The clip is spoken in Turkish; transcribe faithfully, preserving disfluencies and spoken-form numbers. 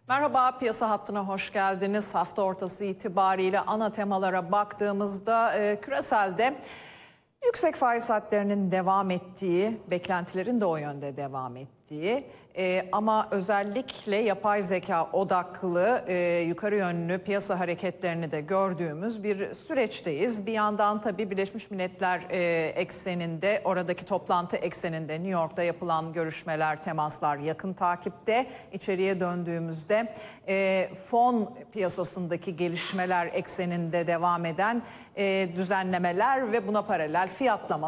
Merhaba, piyasa hattına hoş geldiniz. Hafta ortası itibariyle ana temalara baktığımızda e, küreselde yüksek faiz hatlarının devam ettiği, beklentilerin de o yönde devam ettiği e, ama özellikle yapay zeka odaklı e, yukarı yönlü piyasa hareketlerini de gördüğümüz bir süreçteyiz. Bir yandan tabii Birleşmiş Milletler e, ekseninde, oradaki toplantı ekseninde New York'ta yapılan görüşmeler, temaslar yakın takipte. İçeriye döndüğümüzde e, fon piyasasındaki gelişmeler ekseninde devam eden e, düzenlemeler ve buna paralel fiyatlamalar